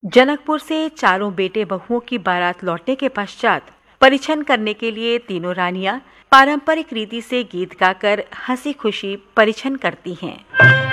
जनकपुर से चारों बेटे बहुओं की बारात लौटने के पश्चात परिछन करने के लिए तीनों रानियां पारंपरिक रीति से गीत गाकर हंसी खुशी परिछन करती हैं।